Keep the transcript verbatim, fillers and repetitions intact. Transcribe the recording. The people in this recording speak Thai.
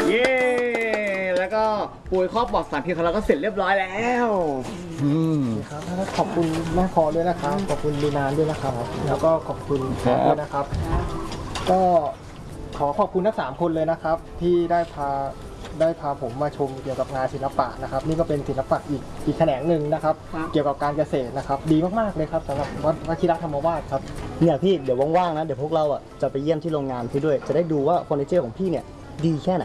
เย้แล้วก็ปุ๋ยครอบปลอดสารพิษของเราก็เสร็จเรียบร้อยแล้วอืมครับขอบคุณแม่พอด้วยนะครับขอบคุณดีนานด้วยนะครับแล้วก็ขอบคุณด้วยนะครับก็ขอขอบคุณทั้งสามคนเลยนะครับ ที่ได้พาได้พาผมมาชมเกี่ยวกับงานศิลปะนะครับ นี่ก็เป็นศิลปะอีกอีกแขนงหนึ่งนะครับ เกี่ยวกับการเกษตรนะครับ ดีมากๆเลยครับสำหรับวัดวชิรธรรมวาสครับเนี่ยพี่เดี๋ยวว่างๆนะเดี๋ยวพวกเราอ่ะจะไปเยี่ยมที่โรงงานพี่ด้วยจะได้ดูว่าเฟอร์นิเจอร์ของพี่เนี่ยดีแค่ไหน